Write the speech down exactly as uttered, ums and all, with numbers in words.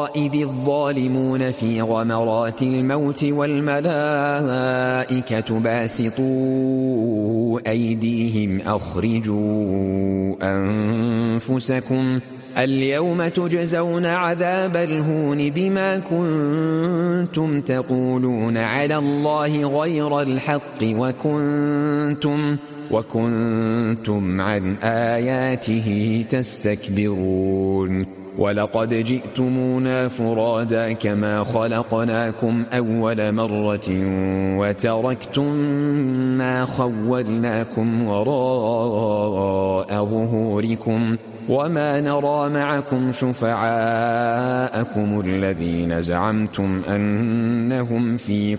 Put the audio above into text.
إذ الظالمون في غمرات الموت والملائكة باسطوا أيديهم أخرجوا أنفسكم اليوم تجزون عذاب الهون بما كنتم تقولون على الله غير الحق وكنتم وكنتم عن آياته تستكبرون ولقد جئتمونا فرادا كما خلقناكم أول مرة وتركتم ما خولناكم وراء ظهوركم وما نرى معكم شفعاءكم الذين زعمتم أنهم فيكم